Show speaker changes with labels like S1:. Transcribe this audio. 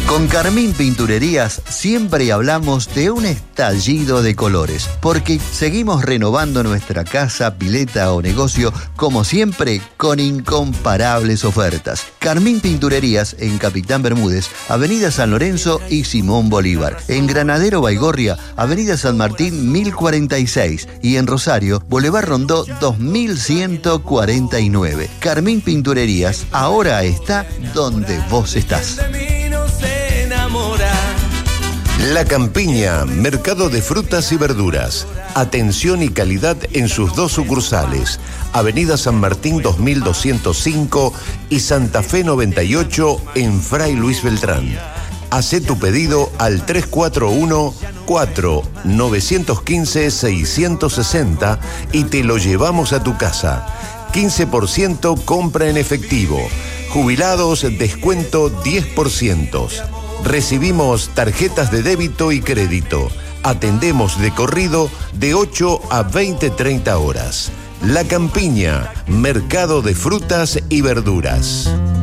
S1: Con Carmín Pinturerías siempre hablamos de un estallido de colores, porque seguimos renovando nuestra casa, pileta o negocio, como siempre, con incomparables ofertas. Carmín Pinturerías en Capitán Bermúdez, Avenida San Lorenzo y Simón Bolívar. En Granadero Baigorria, Avenida San Martín 1046 y en Rosario, Boulevard Rondó 2149. Carmín Pinturerías ahora está donde vos estás.
S2: La Campiña, mercado de frutas y verduras. Atención y calidad en sus dos sucursales. Avenida San Martín 2205 y Santa Fe 98 en Fray Luis Beltrán. Hacé tu pedido al 341-4915-660 y te lo llevamos a tu casa. 15% compra en efectivo. Jubilados, descuento 10%. Recibimos tarjetas de débito y crédito. Atendemos de corrido de 8 a 20-30 horas. La Campiña, mercado de frutas y verduras.